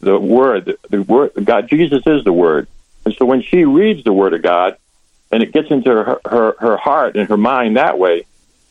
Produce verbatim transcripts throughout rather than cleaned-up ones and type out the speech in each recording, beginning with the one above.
the Word. The, the Word, God, Jesus is the Word. And so when she reads the Word of God, and it gets into her, her, her heart and her mind that way,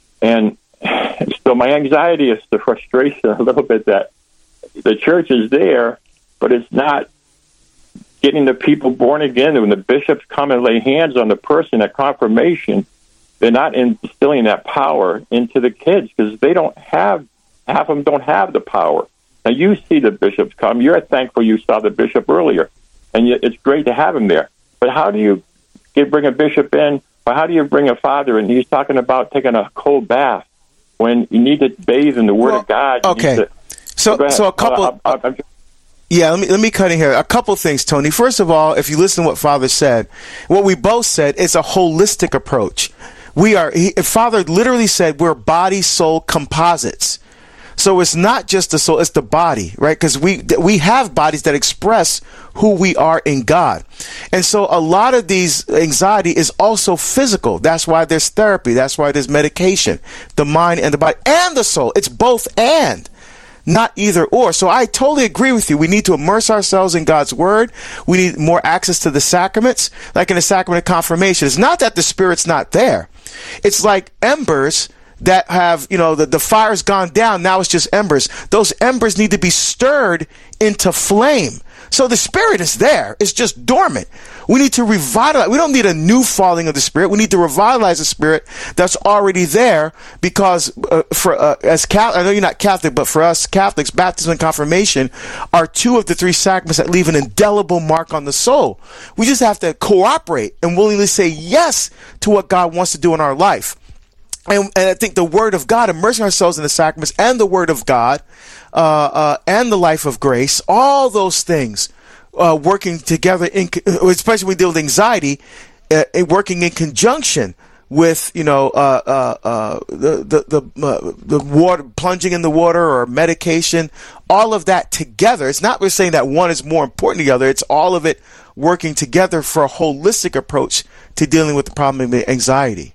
and so my anxiety is the frustration a little bit that the church is there, but it's not getting the people born again. When the bishops come and lay hands on the person at confirmation, they're not instilling that power into the kids because they don't have, half of them don't have the power. Now, you see the bishops come. You're thankful you saw the bishop earlier, and it's great to have him there. But how do you get, bring a bishop in, or how do you bring a father in? He's talking about taking a cold bath when you need to bathe in the Word well, of God. Okay. To, so, so a couple... Uh, I, I, Yeah, let me let me cut in here. A couple things, Tony. First of all, if you listen to what Father said, what we both said is a holistic approach. We are, he, Father literally said we're body, soul composites. So it's not just the soul, it's the body, right? Because we we have bodies that express who we are in God. And so a lot of these anxiety is also physical. That's why there's therapy. That's why there's medication. The mind and the body and the soul. It's both and. Not either or. So I totally agree with you. We need to immerse ourselves in God's Word. We need more access to the sacraments, like in the sacrament of confirmation. It's not that the Spirit's not there. It's like embers that have, you know, the, the fire's gone down. Now it's just embers. Those embers need to be stirred into flame. So the Spirit is there. It's just dormant. We need to revitalize. We don't need a new falling of the Spirit. We need to revitalize the Spirit that's already there because uh, for uh, as Catholic, I know you're not Catholic, but for us Catholics, baptism and confirmation are two of the three sacraments that leave an indelible mark on the soul. We just have to cooperate and willingly say yes to what God wants to do in our life. And, and I think the Word of God, immersing ourselves in the sacraments and the Word of God, uh, uh, and the life of grace, all those things uh, working together, in, especially when we deal with anxiety, uh, working in conjunction with, you know, uh, uh, uh, the the the, uh, the water, plunging in the water or medication, all of that together. It's not we're saying that one is more important than the other. It's all of it working together for a holistic approach to dealing with the problem of anxiety.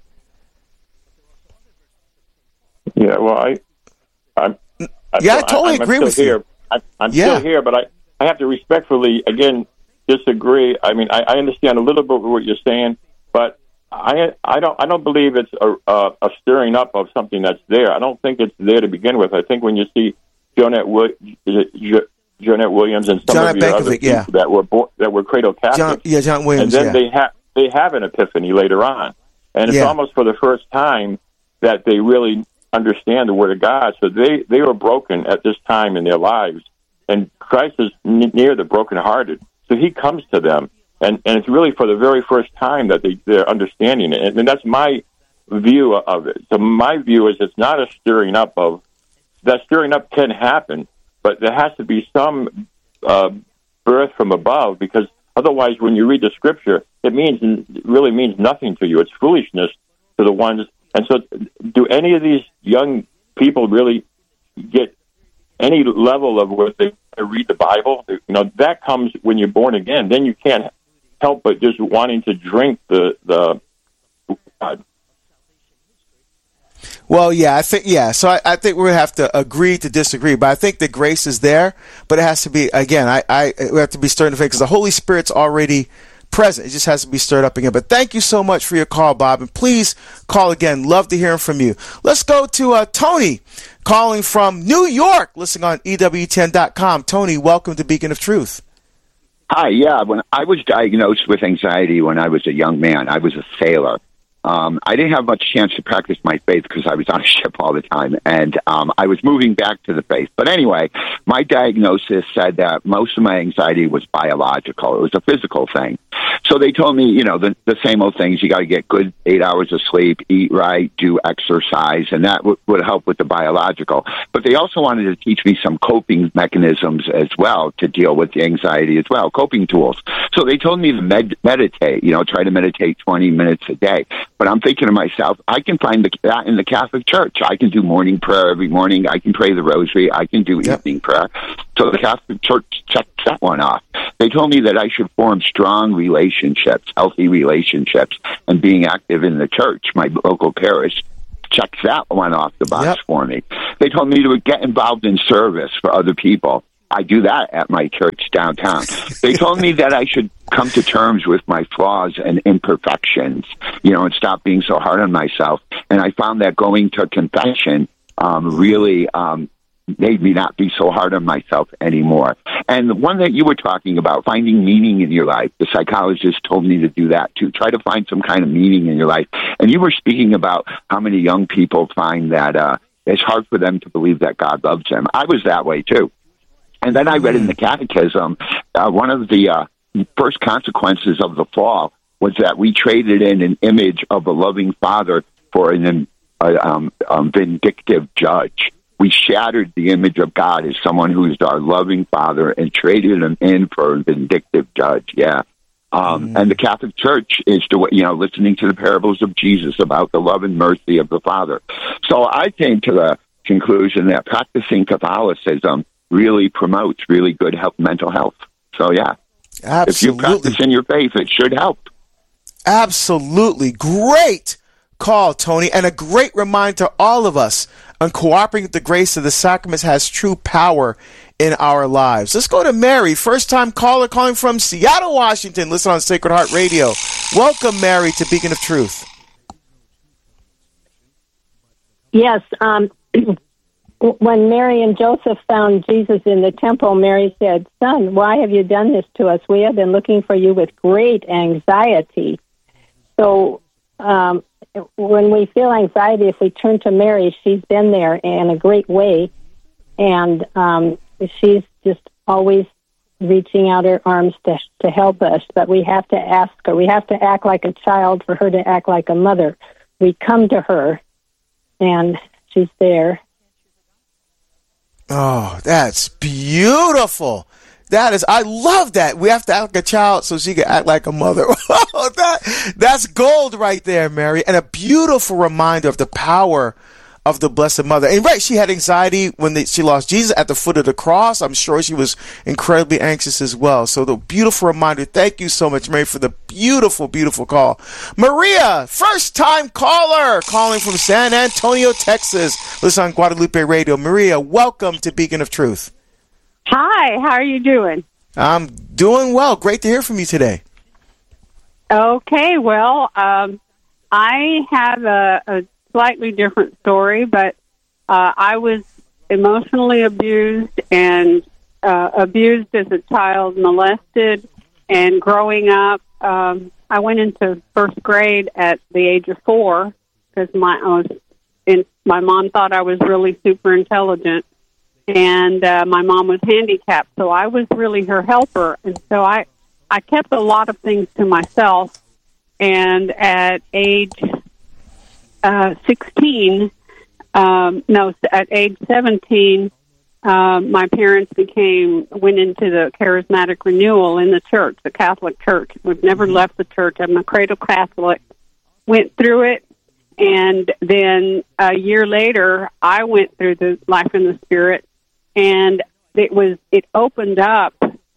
Yeah, well, I, I'm, I'm yeah, still, I totally I'm, agree I'm with here. you. I'm, I'm yeah. still here, but I, I have to respectfully, again, disagree. I mean, I, I understand a little bit what you're saying, but I, I don't, I don't believe it's a, a, a stirring up of something that's there. I don't think it's there to begin with. I think when you see Jonette, jo- Jonette Williams and some John of your Bankovic, other people yeah. that were born, that were cradle Catholics, John, yeah, John Williams, and then yeah. they have they have an epiphany later on, and it's yeah. almost for the first time that they really understand the Word of God. So they, they were broken at this time in their lives, and Christ is n- near the brokenhearted. So he comes to them, and, and it's really for the very first time that they, they're understanding it. And, and that's my view of it. So my view is it's not a stirring up of, that stirring up can happen, but there has to be some uh, birth from above, because otherwise when you read the Scripture, it means it really means nothing to you. It's foolishness to the ones. And so do any of these young people really get any level of where they read the Bible? You know, that comes when you're born again. Then you can't help but just wanting to drink the... the God. Well, yeah, I think, yeah. So I, I think we have to agree to disagree, but I think the grace is there, but it has to be, again, I, I we have to be stirred in the faith because the Holy Spirit's already present. It just has to be stirred up again. But thank you so much for your call, Bob, and please call again. Love to hear from you. Let's go to uh, Tony calling from New York, listening on E W ten dot com. Tony, welcome to Beacon of Truth. Hi, yeah. When I was diagnosed with anxiety when I was a young man, I was a sailor. Um, I didn't have much chance to practice my faith because I was on a ship all the time, and um, I was moving back to the faith. But anyway, my diagnosis said that most of my anxiety was biological. It was a physical thing. So they told me, you know, the, the same old things. You got to get good eight hours of sleep, eat right, do exercise, and that w- would help with the biological. But they also wanted to teach me some coping mechanisms as well to deal with the anxiety as well, coping tools. So they told me to med- meditate, you know, try to meditate twenty minutes a day. But I'm thinking to myself, I can find the, that in the Catholic Church. I can do morning prayer every morning. I can pray the rosary. I can do yep. evening prayer. So the Catholic Church checked that one off. They told me that I should form strong relationships, healthy relationships, and being active in the church, my local parish. Checked that one off the box yep. for me. They told me to get involved in service for other people. I do that at my church downtown. They told me that I should come to terms with my flaws and imperfections, you know, and stop being so hard on myself. And I found that going to confession um, really um, made me not be so hard on myself anymore. And the one that you were talking about, finding meaning in your life, the psychologist told me to do that too. Try to find some kind of meaning in your life. And you were speaking about how many young people find that uh, it's hard for them to believe that God loves them. I was that way too. And then I read in the Catechism, uh, one of the uh, first consequences of the fall was that we traded in an image of a loving father for an uh, um, um, vindictive judge. We shattered the image of God as someone who is our loving father and traded him in for a vindictive judge. Yeah. Um, mm. And the Catholic Church is, to, you know, listening to the parables of Jesus about the love and mercy of the Father. So I came to the conclusion that practicing Catholicism really promotes really good health, mental health. So, yeah. Absolutely. If you practice in your faith, it should help. Absolutely. Great call, Tony, and a great reminder to all of us on cooperating with the grace of the sacraments has true power in our lives. Let's go to Mary, first-time caller calling from Seattle, Washington. Listen on Sacred Heart Radio. Welcome, Mary, to Beacon of Truth. Yes, um... when Mary and Joseph found Jesus in the temple, Mary said, "Son, why have you done this to us? We have been looking for you with great anxiety." So um, when we feel anxiety, if we turn to Mary, she's been there in a great way. And um, she's just always reaching out her arms to, to help us. But we have to ask her. We have to act like a child for her to act like a mother. We come to her, and she's there. Oh, that's beautiful. That is, I love that. We have to act like a child so she can act like a mother. Oh, that, that's gold right there, Mary. And a beautiful reminder of the power of the Blessed Mother. And right, she had anxiety when they, she lost Jesus at the foot of the cross. I'm sure she was incredibly anxious as well. So the beautiful reminder. Thank you so much, Mary, for the beautiful, beautiful call. Maria, first time caller, calling from San Antonio, Texas. Listen on Guadalupe Radio. Maria, welcome to Beacon of Truth. Hi, how are you doing? I'm doing well. Great to hear from you today. Okay, well, um, I have a, a slightly different story, but uh, I was emotionally abused and uh, abused as a child, molested, and growing up, um, I went into first grade at the age of four because my I was in, my mom thought I was really super intelligent, and uh, my mom was handicapped, so I was really her helper, and so I I kept a lot of things to myself, and at age Uh, sixteen, um, no, at age seventeen, um, my parents became, went into the charismatic renewal in the church, the Catholic Church. We've never left the church. I'm a cradle Catholic. Went through it, and then a year later, I went through the Life in the Spirit, and it was, it opened up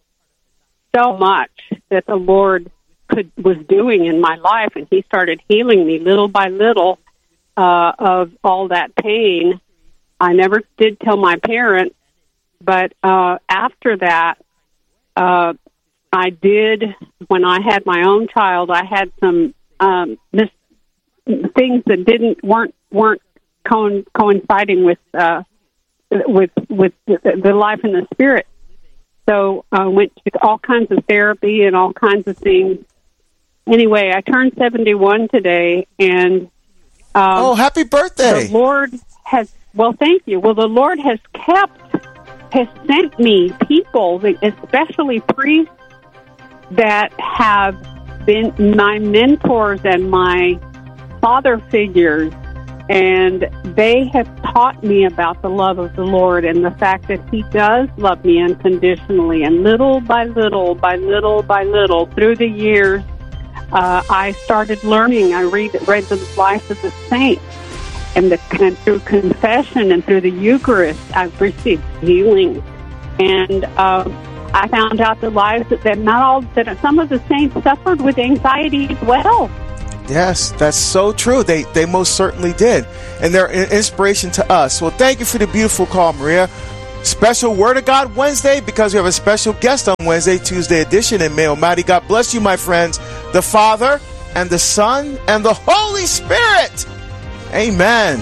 so much that the Lord could, was doing in my life, and He started healing me little by little. Uh, of all that pain. I never did tell my parents, but uh, after that, uh, I did, when I had my own child, I had some um, mis- things that didn't, weren't, weren't co- coinciding with, uh, with, with the, the Life in the Spirit. So I went to all kinds of therapy and all kinds of things. Anyway, I turned seventy-one today, and Um, oh, happy birthday. The Lord has, well, thank you. Well, the Lord has kept, has sent me people, especially priests, that have been my mentors and my father figures, and they have taught me about the love of the Lord and the fact that He does love me unconditionally. And little by little, by little by little, through the years, Uh, I started learning. I read read the life of the saints, and, the, and through confession and through the Eucharist, I've received healing. And uh, I found out the lives that, that not all that some of the saints suffered with anxiety as well. Yes, that's so true. They they most certainly did, and they're an inspiration to us. Well, thank you for the beautiful call, Maria. Special Word of God Wednesday because we have a special guest on Wednesday, Tuesday edition. And may Almighty God bless you, my friends, the Father and the Son and the Holy Spirit. Amen.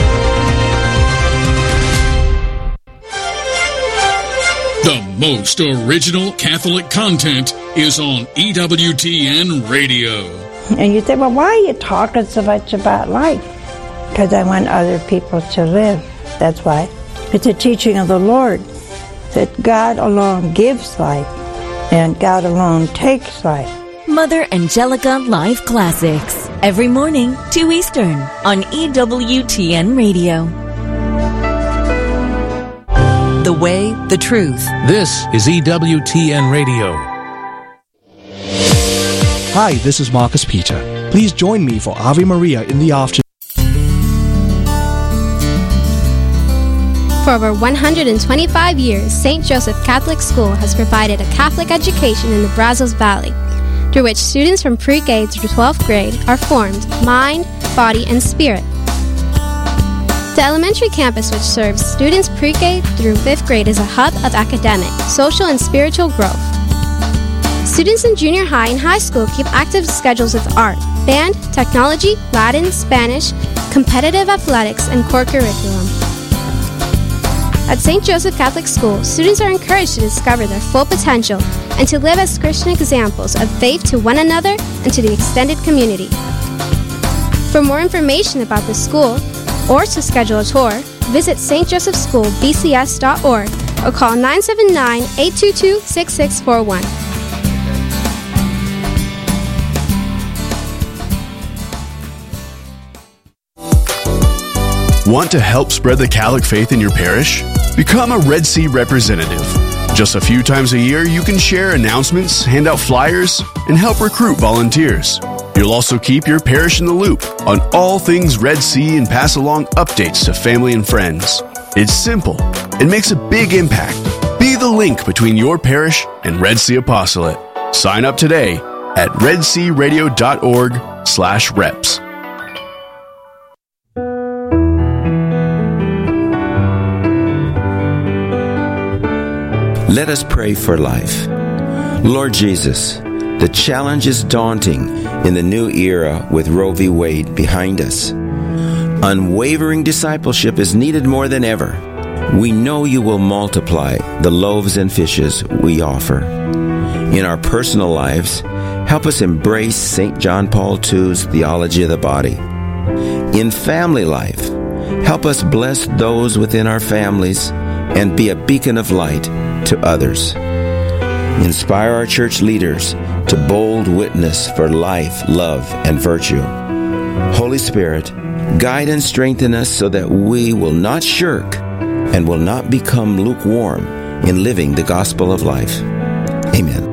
The most original Catholic content is on E W T N Radio. And you say, well, why are you talking so much about life? Because I want other people to live. That's why. It's a teaching of the Lord that God alone gives life and God alone takes life. Mother Angelica Live Classics. Every morning, two Eastern on E W T N Radio. The way, the truth. This is E W T N Radio. Hi, this is Marcus Peter. Please join me for Ave Maria in the afternoon. For over one hundred twenty-five years, Saint Joseph Catholic School has provided a Catholic education in the Brazos Valley, through which students from pre-K through twelfth grade are formed mind, body, and spirit. The elementary campus, which serves students pre-K through fifth grade, is a hub of academic, social, and spiritual growth. Students in junior high and high school keep active schedules with art, band, technology, Latin, Spanish, competitive athletics, and core curriculum. At Saint Joseph Catholic School, students are encouraged to discover their full potential and to live as Christian examples of faith to one another and to the extended community. For more information about the school or to schedule a tour, visit s t joseph school b c s dot org or call nine seven nine, eight two two, six six four one. Want to help spread the Catholic faith in your parish? Become a Red Sea representative. Just a few times a year, you can share announcements, hand out flyers, and help recruit volunteers. You'll also keep your parish in the loop on all things Red Sea and pass along updates to family and friends. It's simple. It makes a big impact. Be the link between your parish and Red Sea Apostolate. Sign up today at red sea radio dot org slash reps. Let us pray for life. Lord Jesus, the challenge is daunting in the new era with Roe v. Wade behind us. Unwavering discipleship is needed more than ever. We know you will multiply the loaves and fishes we offer. In our personal lives, help us embrace Saint John Paul the Second's theology of the body. In family life, help us bless those within our families and be a beacon of light to others. Inspire our church leaders to bold witness for life, love, and virtue. Holy Spirit, guide and strengthen us so that we will not shirk and will not become lukewarm in living the gospel of life. Amen.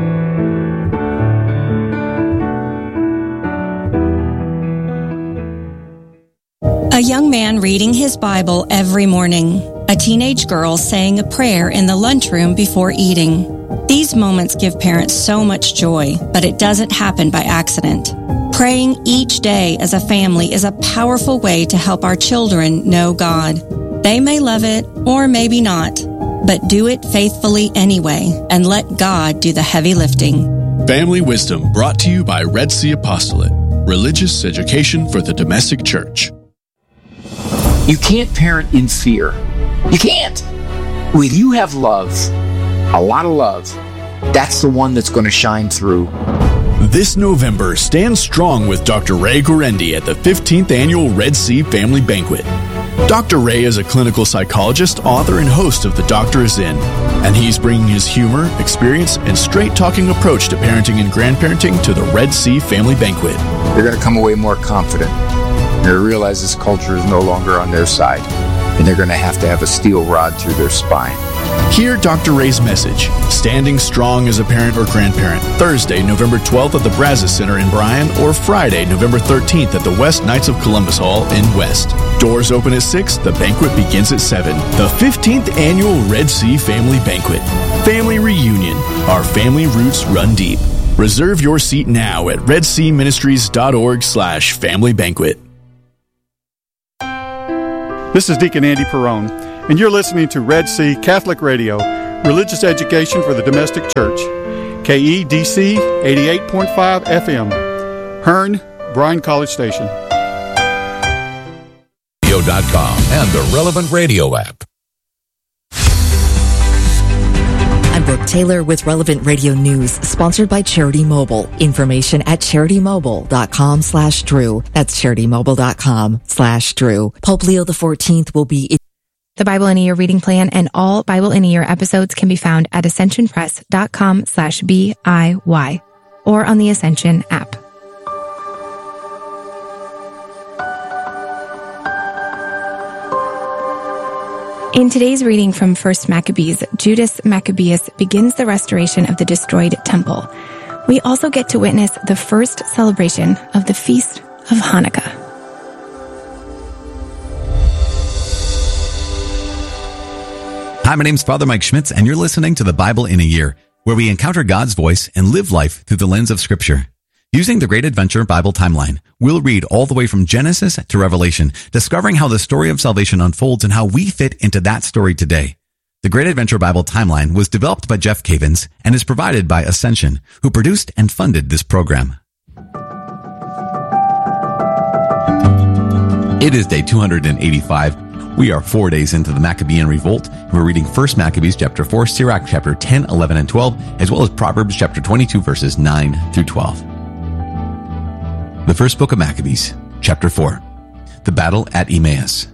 A young man reading his Bible every morning. A teenage girl saying a prayer in the lunchroom before eating. These moments give parents so much joy, but it doesn't happen by accident. Praying each day as a family is a powerful way to help our children know God. They may love it, or maybe not, but do it faithfully anyway, and let God do the heavy lifting. Family Wisdom, brought to you by Red Sea Apostolate, religious education for the domestic church. You can't parent in fear. You can't. When you have love, a lot of love, that's the one that's going to shine through. This November, stand strong with Doctor Ray Guarendi at the fifteenth Annual Red Sea Family Banquet. Doctor Ray is a clinical psychologist, author, and host of The Doctor Is In, and he's bringing his humor, experience, and straight-talking approach to parenting and grandparenting to the Red Sea Family Banquet. They're going to come away more confident. They're going to realize this culture is no longer on their side, and they're going to have to have a steel rod through their spine. Hear Doctor Ray's message, Standing Strong as a Parent or Grandparent, Thursday, November twelfth at the Brazos Center in Bryan, or Friday, November thirteenth at the West Knights of Columbus Hall in West. Doors open at six, the banquet begins at seven. The fifteenth Annual Red Sea Family Banquet. Family Reunion. Our family roots run deep. Reserve your seat now at red sea ministries dot org slash family banquet. This is Deacon Andy Perrone. and you're listening to Red Sea Catholic Radio, religious education for the domestic church. K E D C eighty-eight point five F M, Hearn, Bryan College Station. radio dot com and the Relevant Radio app. I'm Brooke Taylor with Relevant Radio News, sponsored by Charity Mobile. Information at charitymobile.com slash Drew. That's charitymobile.com slash Drew. Pope Leo the fourteenth will be... The Bible in a Year reading plan and all Bible in a Year episodes can be found at ascensionpress.com slash B-I-Y or on the Ascension app. In today's reading from First Maccabees, Judas Maccabeus begins the restoration of the destroyed temple. We also get to witness the first celebration of the Feast of Hanukkah. Hi, my name's Father Mike Schmitz, and you're listening to the Bible in a Year, where we encounter God's voice and live life through the lens of Scripture. Using the Great Adventure Bible Timeline, we'll read all the way from Genesis to Revelation, discovering how the story of salvation unfolds and how we fit into that story today. The Great Adventure Bible Timeline was developed by Jeff Cavins and is provided by Ascension, who produced and funded this program. It is day two hundred eighty-five. We are four days into the Maccabean Revolt. We're reading First Maccabees chapter four, Sirach chapter ten, eleven, and twelve, as well as Proverbs chapter twenty-two, verses nine through twelve. The first book of Maccabees, chapter four, the battle at Emmaus.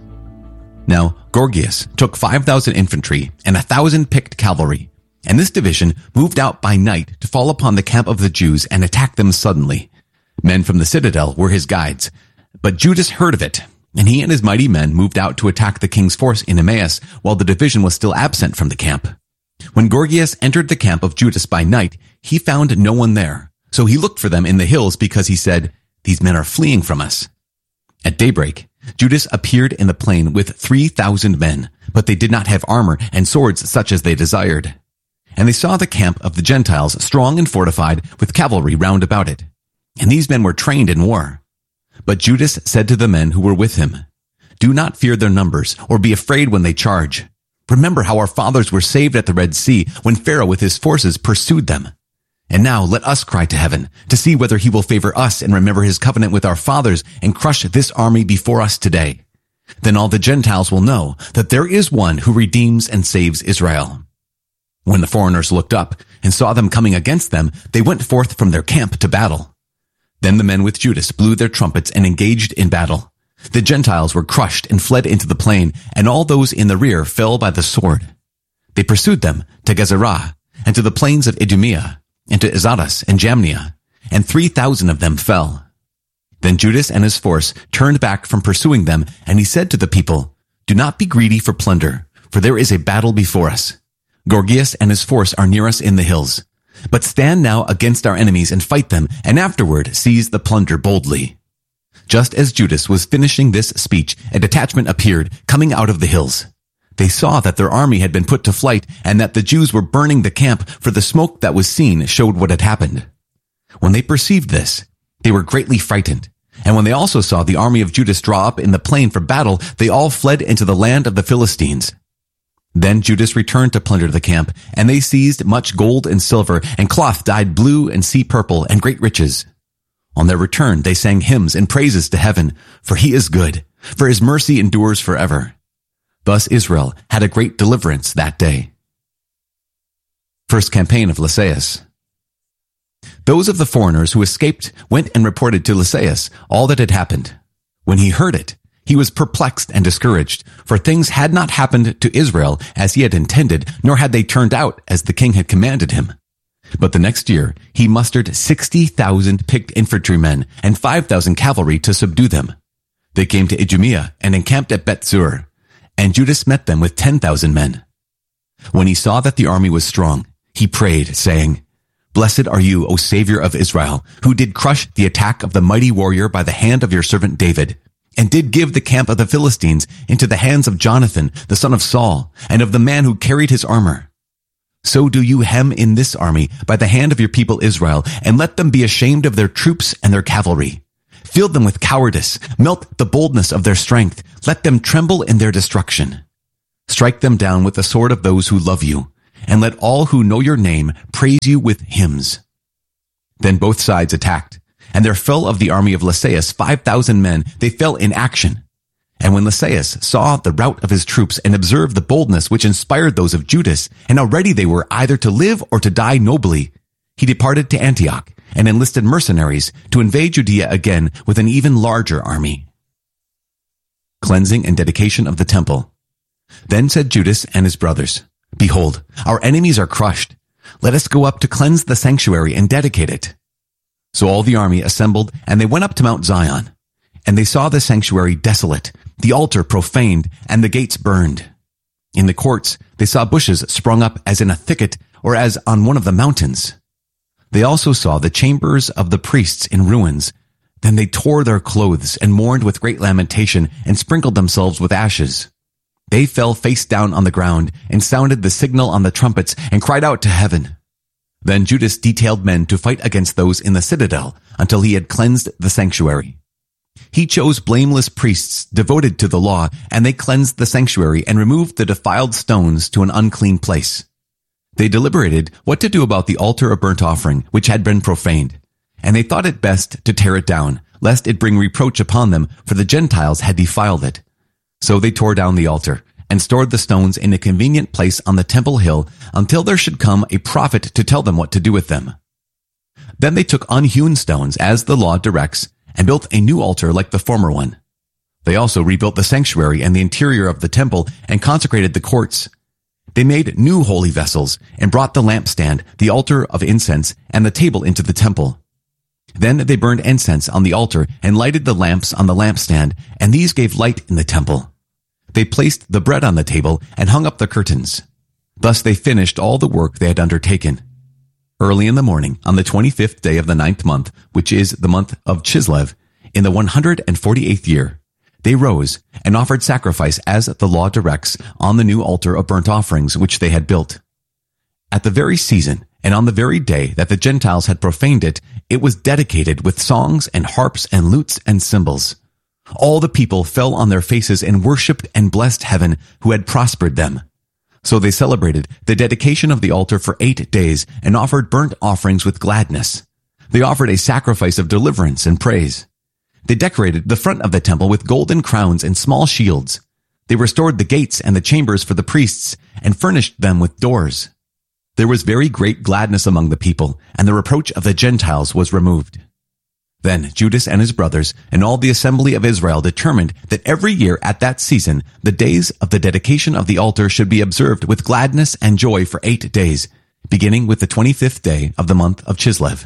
Now, Gorgias took five thousand infantry and one thousand picked cavalry, and this division moved out by night to fall upon the camp of the Jews and attack them suddenly. Men from the citadel were his guides, but Judas heard of it, and he and his mighty men moved out to attack the king's force in Emmaus while the division was still absent from the camp. When Gorgias entered the camp of Judas by night, he found no one there, so he looked for them in the hills because he said, "These men are fleeing from us." At daybreak, Judas appeared in the plain with three thousand men, but they did not have armor and swords such as they desired. And they saw the camp of the Gentiles strong and fortified with cavalry round about it. And these men were trained in war. But Judas said to the men who were with him, "Do not fear their numbers or be afraid when they charge. Remember how our fathers were saved at the Red Sea when Pharaoh with his forces pursued them. And now let us cry to heaven to see whether he will favor us and remember his covenant with our fathers and crush this army before us today. Then all the Gentiles will know that there is one who redeems and saves Israel." When the foreigners looked up and saw them coming against them, they went forth from their camp to battle. Then the men with Judas blew their trumpets and engaged in battle. The Gentiles were crushed and fled into the plain, and all those in the rear fell by the sword. They pursued them to Gezerah and to the plains of Idumea, and to Azotus and Jamnia, and three thousand of them fell. Then Judas and his force turned back from pursuing them, and he said to the people, "Do not be greedy for plunder, for there is a battle before us. Gorgias and his force are near us in the hills. But stand now against our enemies and fight them, and afterward seize the plunder boldly." Just as Judas was finishing this speech, a detachment appeared, coming out of the hills. They saw that their army had been put to flight and that the Jews were burning the camp, for the smoke that was seen showed what had happened. When they perceived this, they were greatly frightened. And when they also saw the army of Judas draw up in the plain for battle, they all fled into the land of the Philistines. Then Judas returned to plunder the camp, and they seized much gold and silver, and cloth dyed blue and sea purple, and great riches. On their return they sang hymns and praises to heaven, for he is good, for his mercy endures forever. Thus Israel had a great deliverance that day. First campaign of Lysias. Those of the foreigners who escaped went and reported to Lysias all that had happened. When he heard it, he was perplexed and discouraged, for things had not happened to Israel as he had intended, nor had they turned out as the king had commanded him. But the next year he mustered sixty thousand picked infantrymen and five thousand cavalry to subdue them. They came to Idumea and encamped at Bethzur, and Judas met them with ten thousand men. When he saw that the army was strong, he prayed, saying, "Blessed are you, O Savior of Israel, who did crush the attack of the mighty warrior by the hand of your servant David, and did give the camp of the Philistines into the hands of Jonathan, the son of Saul, and of the man who carried his armor. So do you hem in this army by the hand of your people Israel, and let them be ashamed of their troops and their cavalry. Fill them with cowardice, melt the boldness of their strength, let them tremble in their destruction. Strike them down with the sword of those who love you, and let all who know your name praise you with hymns. Then both sides attacked, and there fell of the army of Lysias five thousand men. They fell in action. And when Lysias saw the rout of his troops and observed the boldness which inspired those of Judas, and how ready they were either to live or to die nobly, he departed to Antioch and enlisted mercenaries to invade Judea again with an even larger army. Cleansing and dedication of the temple. Then said Judas and his brothers, Behold, our enemies are crushed. Let us go up to cleanse the sanctuary and dedicate it. So all the army assembled, and they went up to Mount Zion. And they saw the sanctuary desolate, the altar profaned, and the gates burned. In the courts they saw bushes sprung up as in a thicket or as on one of the mountains. They also saw the chambers of the priests in ruins. Then they tore their clothes and mourned with great lamentation and sprinkled themselves with ashes. They fell face down on the ground and sounded the signal on the trumpets and cried out to heaven. Then Judas detailed men to fight against those in the citadel until he had cleansed the sanctuary. He chose blameless priests devoted to the law, and they cleansed the sanctuary and removed the defiled stones to an unclean place. They deliberated what to do about the altar of burnt offering, which had been profaned, and they thought it best to tear it down, lest it bring reproach upon them, for the Gentiles had defiled it. So they tore down the altar, and stored the stones in a convenient place on the temple hill, until there should come a prophet to tell them what to do with them. Then they took unhewn stones, as the law directs, and built a new altar like the former one. They also rebuilt the sanctuary and the interior of the temple and consecrated the courts. They made new holy vessels and brought the lampstand, the altar of incense, and the table into the temple. Then they burned incense on the altar and lighted the lamps on the lampstand, and these gave light in the temple. They placed the bread on the table and hung up the curtains. Thus they finished all the work they had undertaken. Early in the morning, on the twenty-fifth day of the ninth month, which is the month of Chislev, in the one hundred forty-eighth year, they rose and offered sacrifice as the law directs on the new altar of burnt offerings which they had built. At the very season, and on the very day that the Gentiles had profaned it, it was dedicated with songs and harps and lutes and cymbals. All the people fell on their faces and worshipped and blessed heaven who had prospered them. So they celebrated the dedication of the altar for eight days and offered burnt offerings with gladness. They offered a sacrifice of deliverance and praise. They decorated the front of the temple with golden crowns and small shields. They restored the gates and the chambers for the priests and furnished them with doors. There was very great gladness among the people, and the reproach of the Gentiles was removed. Then Judas and his brothers and all the assembly of Israel determined that every year at that season the days of the dedication of the altar should be observed with gladness and joy for eight days, beginning with the twenty-fifth day of the month of Chislev.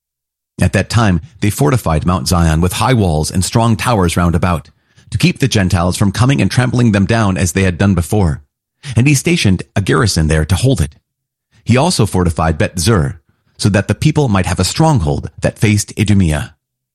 At that time they fortified Mount Zion with high walls and strong towers round about, to keep the Gentiles from coming and trampling them down as they had done before. And he stationed a garrison there to hold it. He also fortified Bet Zur, so that the people might have a stronghold that faced Idumea.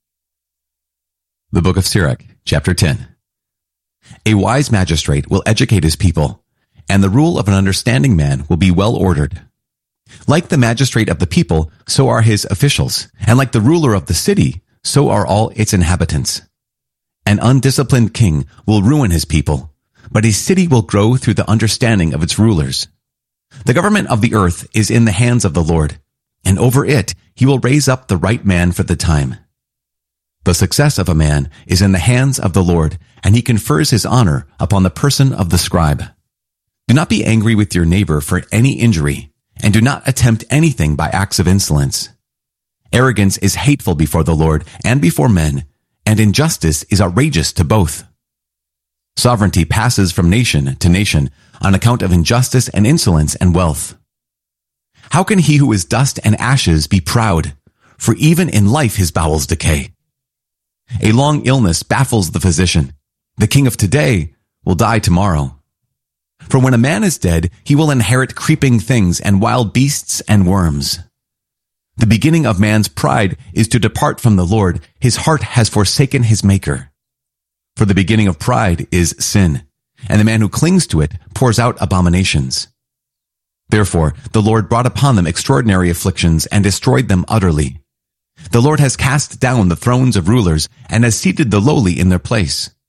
The Book of Sirach, chapter ten. A wise magistrate will educate his people, and the rule of an understanding man will be well ordered. Like the magistrate of the people, so are his officials, and like the ruler of the city, so are all its inhabitants. An undisciplined king will ruin his people, but a city will grow through the understanding of its rulers. The government of the earth is in the hands of the Lord, and over it he will raise up the right man for the time. The success of a man is in the hands of the Lord, and he confers his honor upon the person of the scribe. Do not be angry with your neighbor for any injury, and do not attempt anything by acts of insolence. Arrogance is hateful before the Lord and before men, and injustice is outrageous to both. Sovereignty passes from nation to nation on account of injustice and insolence and wealth. How can he who is dust and ashes be proud? For even in life his bowels decay. A long illness baffles the physician. The king of today will die tomorrow. For when a man is dead, he will inherit creeping things and wild beasts and worms. The beginning of man's pride is to depart from the Lord. His heart has forsaken his maker. For the beginning of pride is sin, and the man who clings to it pours out abominations. Therefore, the Lord brought upon them extraordinary afflictions and destroyed them utterly. The Lord has cast down the thrones of rulers and has seated the lowly in their place.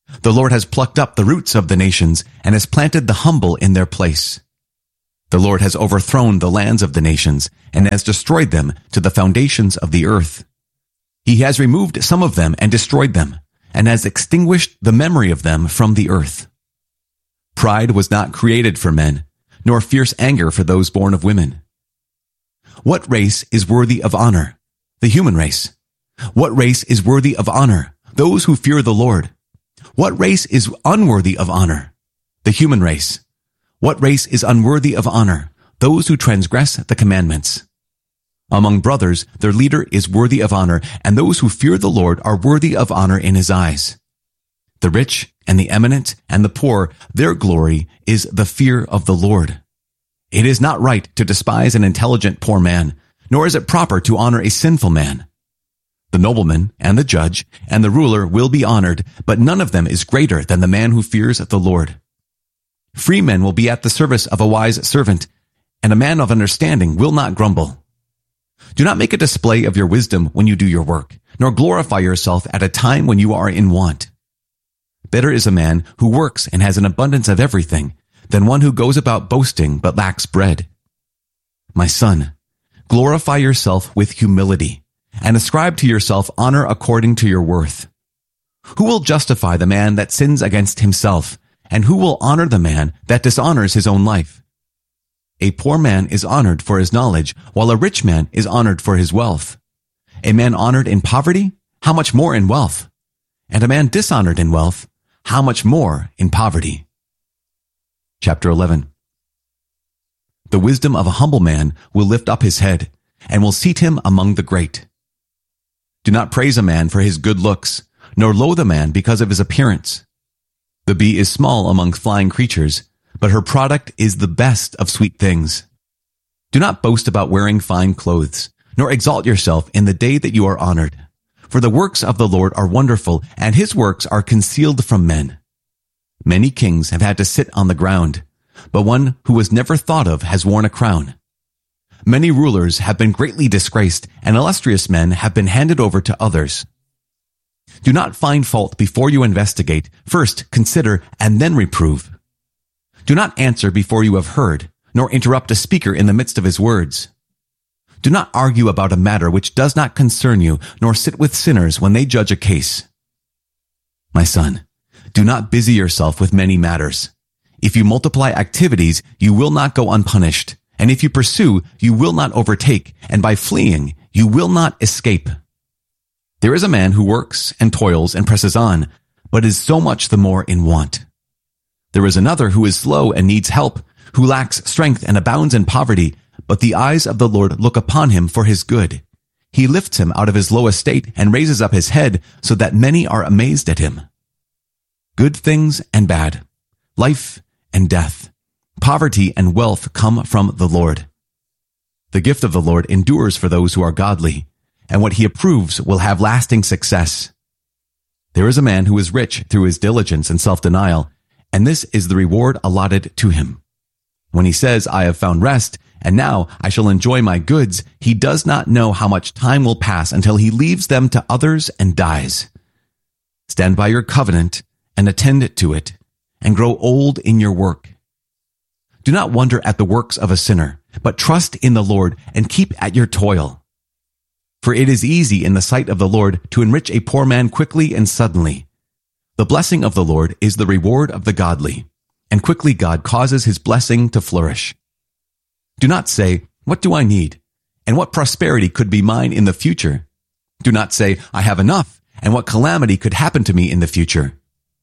The Lord has plucked up the roots of the nations and has planted the humble in their place. The Lord has overthrown the lands of the nations and has destroyed them to the foundations of the earth. He has removed some of them and destroyed them, and has extinguished the memory of them from the earth. Pride was not created for men, nor fierce anger for those born of women. What race is worthy of honor? The human race. What race is worthy of honor? Those who fear the Lord. What race is unworthy of honor? The human race. What race is unworthy of honor? Those who transgress the commandments. Among brothers, their leader is worthy of honor, and those who fear the Lord are worthy of honor in his eyes. The rich and the eminent and the poor, their glory is the fear of the Lord. It is not right to despise an intelligent poor man, nor is it proper to honor a sinful man. The nobleman and the judge and the ruler will be honored, but none of them is greater than the man who fears the Lord. Free men will be at the service of a wise servant, and a man of understanding will not grumble. Do not make a display of your wisdom when you do your work, nor glorify yourself at a time when you are in want. Better is a man who works and has an abundance of everything than one who goes about boasting but lacks bread. My son, glorify yourself with humility, and ascribe to yourself honor according to your worth. Who will justify the man that sins against himself, and who will honor the man that dishonors his own life? A poor man is honored for his knowledge, while a rich man is honored for his wealth. A man honored in poverty, how much more in wealth? And a man dishonored in wealth, how much more in poverty? Chapter eleven. The wisdom of a humble man will lift up his head, and will seat him among the great. Do not praise a man for his good looks, nor loathe a man because of his appearance. The bee is small among flying creatures, but her product is the best of sweet things. Do not boast about wearing fine clothes, nor exalt yourself in the day that you are honored. For the works of the Lord are wonderful, and his works are concealed from men. Many kings have had to sit on the ground, but one who was never thought of has worn a crown. Many rulers have been greatly disgraced, and illustrious men have been handed over to others. Do not find fault before you investigate. First consider and then reprove. Do not answer before you have heard, nor interrupt a speaker in the midst of his words. Do not argue about a matter which does not concern you, nor sit with sinners when they judge a case. My son, do not busy yourself with many matters. If you multiply activities, you will not go unpunished. And if you pursue, you will not overtake, and by fleeing, you will not escape. There is a man who works and toils and presses on, but is so much the more in want. There is another who is slow and needs help, who lacks strength and abounds in poverty, but the eyes of the Lord look upon him for his good. He lifts him out of his low estate and raises up his head so that many are amazed at him. Good things and bad, life and death, poverty and wealth come from the Lord. The gift of the Lord endures for those who are godly, and what he approves will have lasting success. There is a man who is rich through his diligence and self-denial, and this is the reward allotted to him. When he says, I have found rest, and now I shall enjoy my goods, he does not know how much time will pass until he leaves them to others and dies. Stand by your covenant and attend to it, and grow old in your work. Do not wonder at the works of a sinner, but trust in the Lord and keep at your toil. For it is easy in the sight of the Lord to enrich a poor man quickly and suddenly. The blessing of the Lord is the reward of the godly, and quickly God causes his blessing to flourish. Do not say, what do I need? And what prosperity could be mine in the future? Do not say, I have enough, and what calamity could happen to me in the future?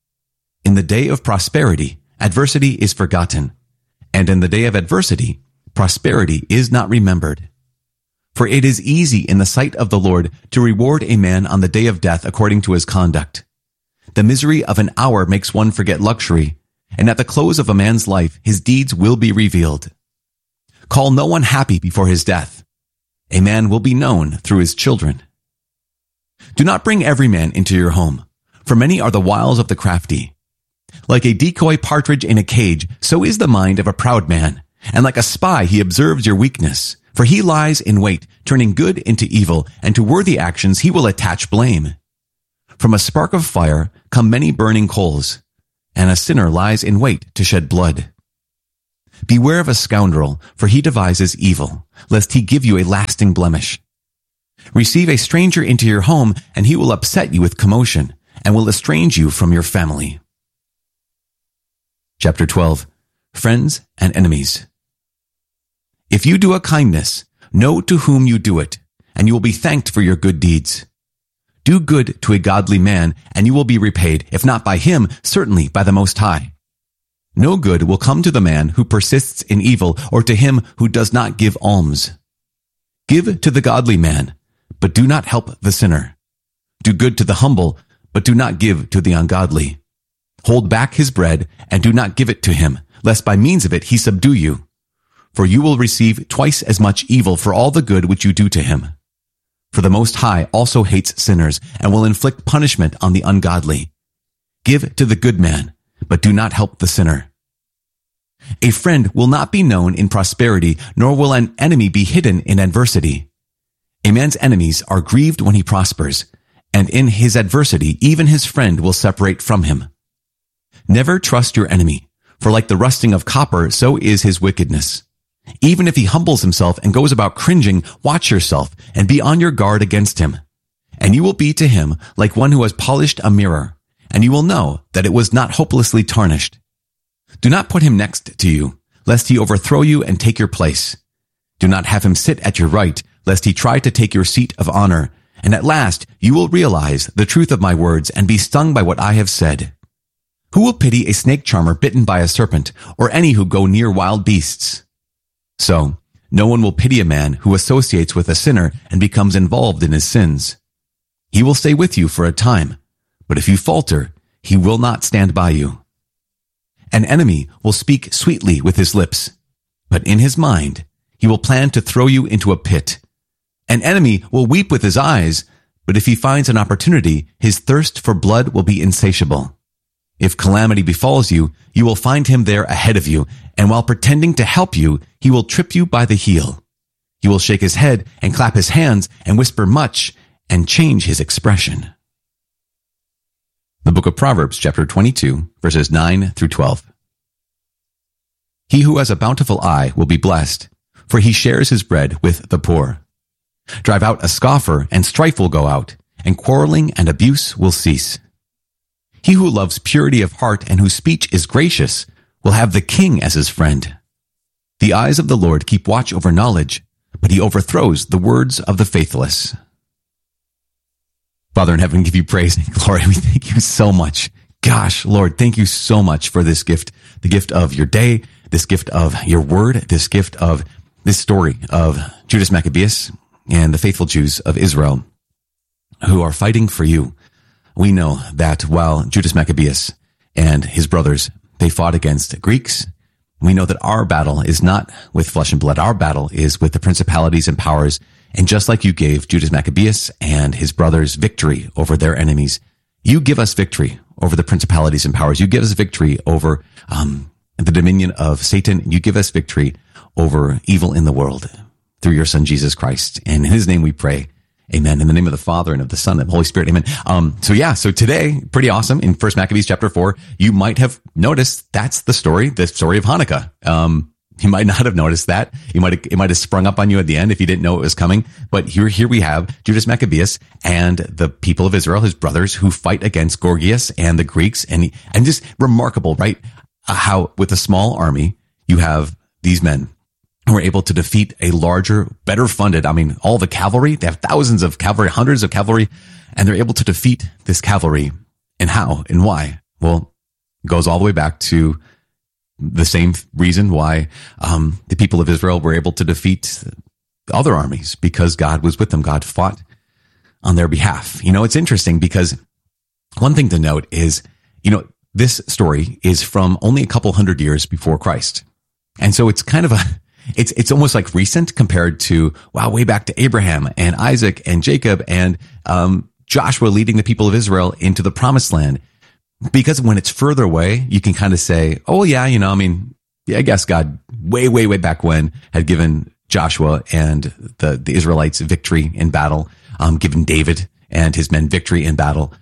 In the day of prosperity, adversity is forgotten, and in the day of adversity, prosperity is not remembered. For it is easy in the sight of the Lord to reward a man on the day of death according to his conduct. The misery of an hour makes one forget luxury, and at the close of a man's life, his deeds will be revealed. Call no one happy before his death. A man will be known through his children. Do not bring every man into your home, for many are the wiles of the crafty. Like a decoy partridge in a cage, so is the mind of a proud man, and like a spy he observes your weakness. For he lies in wait, turning good into evil, and to worthy actions he will attach blame. From a spark of fire come many burning coals, and a sinner lies in wait to shed blood. Beware of a scoundrel, for he devises evil, lest he give you a lasting blemish. Receive a stranger into your home, and he will upset you with commotion, and will estrange you from your family. Chapter twelve. Friends and Enemies. If you do a kindness, know to whom you do it, and you will be thanked for your good deeds. Do good to a godly man, and you will be repaid, if not by him, certainly by the Most High. No good will come to the man who persists in evil, or to him who does not give alms. Give to the godly man, but do not help the sinner. Do good to the humble, but do not give to the ungodly. Hold back his bread, and do not give it to him, lest by means of it he subdue you. For you will receive twice as much evil for all the good which you do to him. For the Most High also hates sinners, and will inflict punishment on the ungodly. Give to the good man, but do not help the sinner. A friend will not be known in prosperity, nor will an enemy be hidden in adversity. A man's enemies are grieved when he prospers, and in his adversity even his friend will separate from him. Never trust your enemy, for like the rusting of copper, so is his wickedness. Even if he humbles himself and goes about cringing, watch yourself and be on your guard against him. And you will be to him like one who has polished a mirror, and you will know that it was not hopelessly tarnished. Do not put him next to you, lest he overthrow you and take your place. Do not have him sit at your right, lest he try to take your seat of honor. And at last you will realize the truth of my words and be stung by what I have said. Who will pity a snake charmer bitten by a serpent, or any who go near wild beasts? So, no one will pity a man who associates with a sinner and becomes involved in his sins. He will stay with you for a time, but if you falter, he will not stand by you. An enemy will speak sweetly with his lips, but in his mind, he will plan to throw you into a pit. An enemy will weep with his eyes, but if he finds an opportunity, his thirst for blood will be insatiable. If calamity befalls you, you will find him there ahead of you, and while pretending to help you, he will trip you by the heel. He will shake his head and clap his hands and whisper much and change his expression. The book of Proverbs, chapter twenty-two, verses nine through twelve. He who has a bountiful eye will be blessed, for he shares his bread with the poor. Drive out a scoffer, and strife will go out, and quarreling and abuse will cease. He who loves purity of heart and whose speech is gracious will have the king as his friend. The eyes of the Lord keep watch over knowledge, but he overthrows the words of the faithless. Father in heaven, give you praise and glory. We thank you so much. Gosh, Lord, thank you so much for this gift, the gift of your day, this gift of your word, this gift of this story of Judas Maccabeus and the faithful Jews of Israel who are fighting for you. We know that while Judas Maccabeus and his brothers, they fought against Greeks, we know that our battle is not with flesh and blood. Our battle is with the principalities and powers. And just like you gave Judas Maccabeus and his brothers victory over their enemies, you give us victory over the principalities and powers. You give us victory over um, the dominion of Satan. You give us victory over evil in the world through your Son, Jesus Christ. And in his name we pray. Amen. In the name of the Father and of the Son and the Holy Spirit. Amen. Um, so yeah, so today, pretty awesome. In First Maccabees chapter four, you might have noticed that's the story, the story of Hanukkah. Um, you might not have noticed that. You might have, it might have sprung up on you at the end if you didn't know it was coming. But here, here we have Judas Maccabeus and the people of Israel, his brothers, who fight against Gorgias and the Greeks. And, and just remarkable, right? How with a small army, you have these men who are able to defeat a larger, better funded, I mean, all the cavalry, they have thousands of cavalry, hundreds of cavalry, and they're able to defeat this cavalry. And how and why? Well, it goes all the way back to the same reason why um, the people of Israel were able to defeat other armies, because God was with them. God fought on their behalf. You know, it's interesting because one thing to note is, you know, this story is from only a couple hundred years before Christ. And so it's kind of a, It's it's almost like recent compared to, wow, way back to Abraham and Isaac and Jacob and um, Joshua leading the people of Israel into the promised land. Because when it's further away, you can kind of say, oh, yeah, you know, I mean, yeah, I guess God way, way, way back when had given Joshua and the, the Israelites victory in battle, um, given David and his men victory in battle.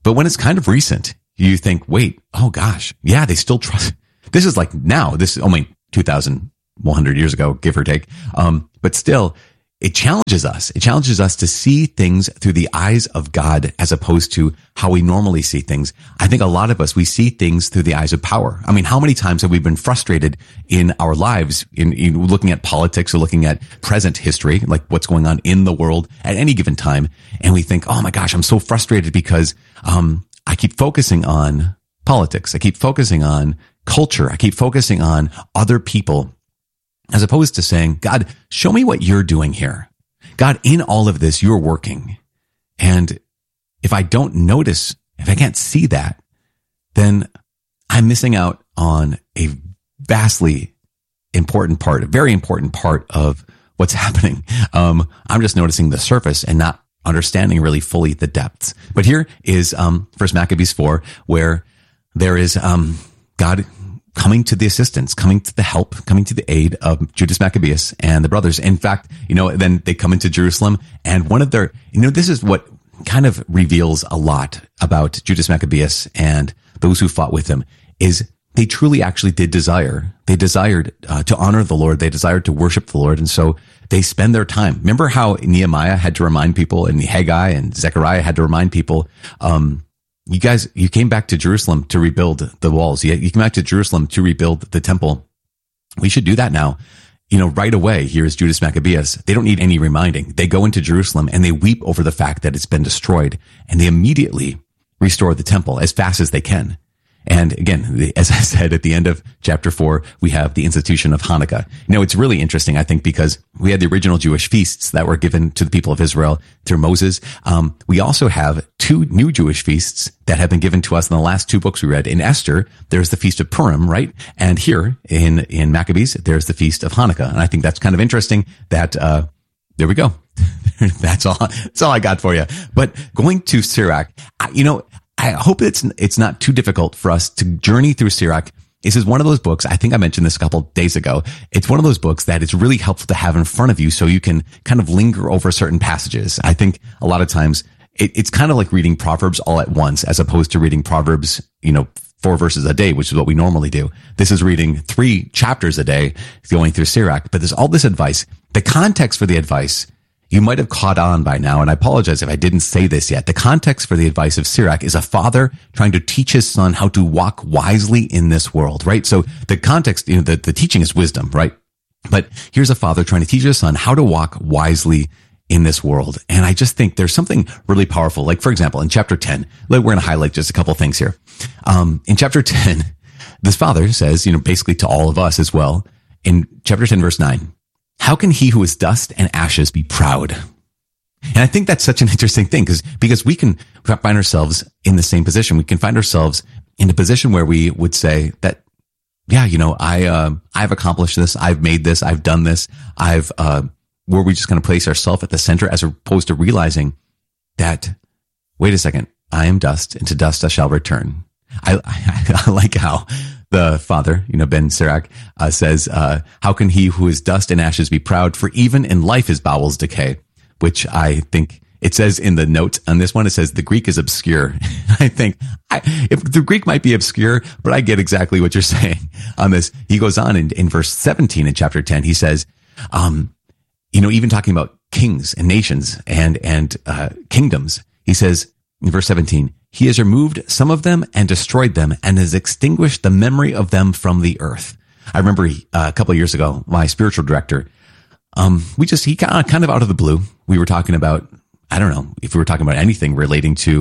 But when it's kind of recent, you think, wait, oh gosh, yeah, they still trust. This is like now, this is only two thousand one hundred years ago, give or take. Um, but still, it challenges us. It challenges us to see things through the eyes of God as opposed to how we normally see things. I think a lot of us, we see things through the eyes of power. I mean, how many times have we been frustrated in our lives in, in looking at politics or looking at present history, like what's going on in the world at any given time? And we think, oh my gosh, I'm so frustrated because, um, I keep focusing on politics. I keep focusing on culture. I keep focusing on other people, as opposed to saying, God, show me what you're doing here. God, in all of this, you're working. And if I don't notice, if I can't see that, then I'm missing out on a vastly important part, a very important part of what's happening. Um, I'm just noticing the surface and not understanding really fully the depths. But here is um, First Maccabees four, where there is um, God coming to the assistance, coming to the help, coming to the aid of Judas Maccabeus and the brothers. In fact, you know, then they come into Jerusalem, and one of their, you know, this is what kind of reveals a lot about Judas Maccabeus and those who fought with him, is they truly actually did desire, they desired uh, to honor the Lord, they desired to worship the Lord, and so they spend their time. Remember how Nehemiah had to remind people, and Haggai and Zechariah had to remind people, um, you guys, you came back to Jerusalem to rebuild the walls. You, you came back to Jerusalem to rebuild the temple. We should do that now. You know, right away, here's Judas Maccabeus. They don't need any reminding. They go into Jerusalem and they weep over the fact that it's been destroyed, and they immediately restore the temple as fast as they can. And again, as I said, at the end of chapter four, we have the institution of Hanukkah. You know, it's really interesting, I think, because we had the original Jewish feasts that were given to the people of Israel through Moses. Um, we also have two new Jewish feasts that have been given to us in the last two books we read. In Esther, there's the Feast of Purim, right? And here in, in Maccabees, there's the Feast of Hanukkah. And I think that's kind of interesting that, uh, there we go. That's all, that's all I got for you. But going to Sirach, you know, I hope it's it's not too difficult for us to journey through Sirach. This is one of those books, I think I mentioned this a couple of days ago. It's one of those books that is really helpful to have in front of you so you can kind of linger over certain passages. I think a lot of times it, it's kind of like reading Proverbs all at once as opposed to reading Proverbs, you know, four verses a day, which is what we normally do. This is reading three chapters a day going through Sirach, but there's all this advice. The context for the advice you might have caught on by now, and I apologize if I didn't say this yet. The context for the advice of Sirach is a father trying to teach his son how to walk wisely in this world, right? So the context, you know, the, the teaching is wisdom, right? But here's a father trying to teach his son how to walk wisely in this world. And I just think there's something really powerful. Like, for example, in chapter ten, we're going to highlight just a couple things here. Um, in chapter ten, this father says, you know, basically to all of us as well, in chapter ten, verse nine, how can he who is dust and ashes be proud? And I think that's such an interesting thing because, because we can find ourselves in the same position. We can find ourselves in a position where we would say that, yeah, you know, I, uh, I've accomplished this. I've made this. I've done this. I've, uh, where we just kind of place ourselves at the center as opposed to realizing that, wait a second, I am dust and to dust I shall return. I, I, I like how the father, you know, Ben Sirach, uh, says, uh, how can he who is dust and ashes be proud? For even in life his bowels decay, which I think it says in the note on this one, it says the Greek is obscure. I think I, if the Greek might be obscure, but I get exactly what you're saying on this. He goes on in, in verse seventeen in chapter ten, he says, um, you know, even talking about kings and nations and, and, uh, kingdoms, he says in verse seventeen, he has removed some of them and destroyed them and has extinguished the memory of them from the earth. I remember uh, a couple of years ago, my spiritual director, um, we just, he kind of, kind of out of the blue, we were talking about, I don't know if we were talking about anything relating to,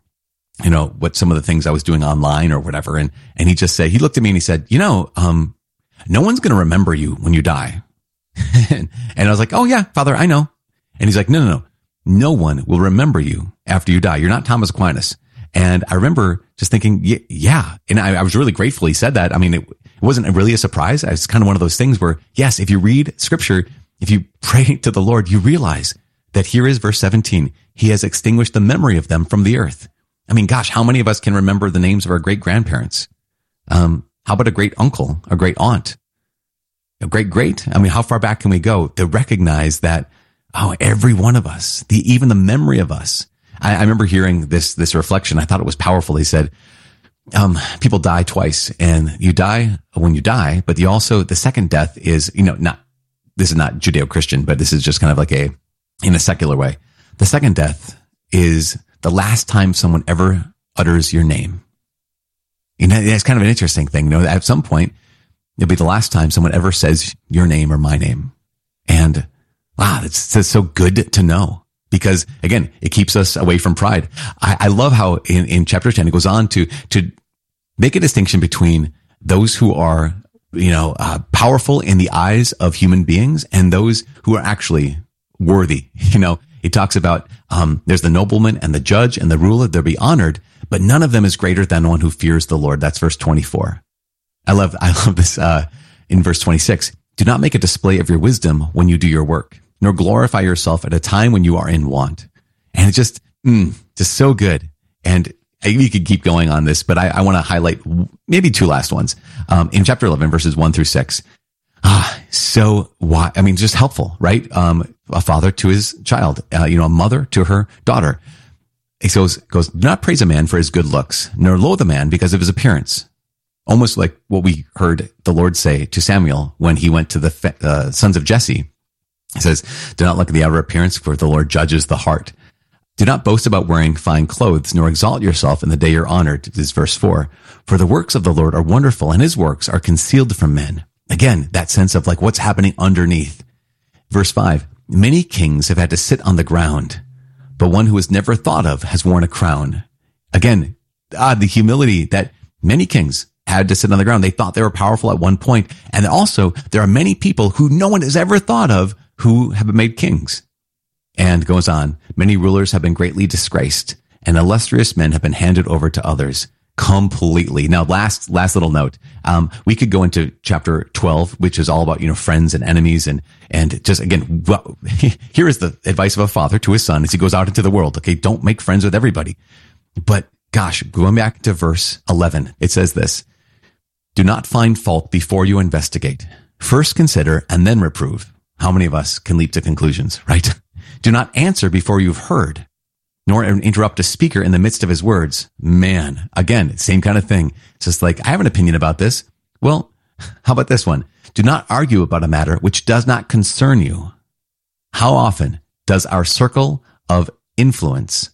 you know, what some of the things I was doing online or whatever. And, and he just said, he looked at me and he said, you know, um, no one's going to remember you when you die. and, and I was like, oh yeah, Father, I know. And he's like, no, no, no, no one will remember you after you die. You're not Thomas Aquinas. And I remember just thinking, yeah. And I, I was really grateful he said that. I mean, it, it wasn't really a surprise. It's kind of one of those things where, yes, if you read scripture, if you pray to the Lord, you realize that here is verse seventeen. He has extinguished the memory of them from the earth. I mean, gosh, how many of us can remember the names of our great grandparents? Um, how about a great uncle, a great aunt, a great great? I mean, how far back can we go to recognize that, oh, every one of us, the, even the memory of us, I, I remember hearing this, this reflection. I thought it was powerful. They said, um, people die twice, and you die when you die, but you also, the second death is, you know, not, this is not Judeo-Christian, but this is just kind of like a, in a secular way. The second death is the last time someone ever utters your name. You know, it's kind of an interesting thing. You know, at some point, it'll be the last time someone ever says your name or my name. And wow, it's, it's so good to know, because again, it keeps us away from pride. I, I love how in, in chapter ten, it goes on to, to make a distinction between those who are, you know, uh, powerful in the eyes of human beings and those who are actually worthy. You know, it talks about, um, there's the nobleman and the judge and the ruler, they'll be honored, but none of them is greater than one who fears the Lord. That's verse twenty-four. I love, I love this, uh, in verse twenty-six. Do not make a display of your wisdom when you do your work, nor glorify yourself at a time when you are in want. And it's just, mm, just so good. And we could keep going on this, but I, I want to highlight maybe two last ones. Um, in chapter eleven, verses one through six. Ah, so why? I mean, just helpful, right? Um, a father to his child, uh, you know, a mother to her daughter. It goes, goes, do not praise a man for his good looks, nor loathe a man because of his appearance. Almost like what we heard the Lord say to Samuel when he went to the uh, sons of Jesse. He says, do not look at the outer appearance, for the Lord judges the heart. Do not boast about wearing fine clothes, nor exalt yourself in the day you're honored. This is verse four. For the works of the Lord are wonderful, and his works are concealed from men. Again, that sense of like what's happening underneath. Verse five. Many kings have had to sit on the ground, but one who was never thought of has worn a crown. Again, ah, the humility that many kings had to sit on the ground. They thought they were powerful at one point. And also, there are many people who no one has ever thought of who have been made kings. And goes on, many rulers have been greatly disgraced, and illustrious men have been handed over to others. Completely. Now, last, last little note. Um, we could go into chapter twelve, which is all about, you know, friends and enemies. And, and just again, well, here is the advice of a father to his son as he goes out into the world. Okay. Don't make friends with everybody. But gosh, going back to verse eleven, it says this: do not find fault before you investigate. First consider and then reprove. How many of us can leap to conclusions, right? Do not answer before you've heard, nor interrupt a speaker in the midst of his words. Man, again, same kind of thing. It's just like, I have an opinion about this. Well, how about this one? Do not argue about a matter which does not concern you. How often does our circle of influence,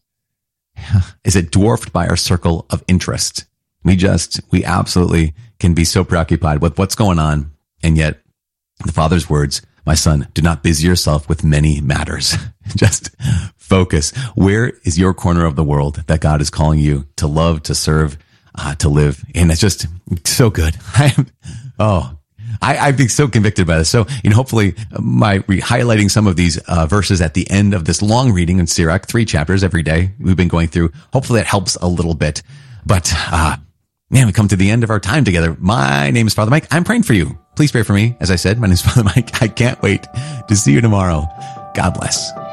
is it dwarfed by our circle of interest? We just, we absolutely can be so preoccupied with what's going on. And yet the Father's words, my son, do not busy yourself with many matters. Just focus. Where is your corner of the world that God is calling you to love, to serve, uh, to live? And it's just so good. I am, oh, I, I've been so convicted by this. So, you know, hopefully my re- highlighting some of these uh, verses at the end of this long reading in Sirach, three chapters every day we've been going through. Hopefully it helps a little bit. But, uh, man, we come to the end of our time together. My name is Father Mike. I'm praying for you. Please pray for me. As I said, my name is Father Mike. I can't wait to see you tomorrow. God bless.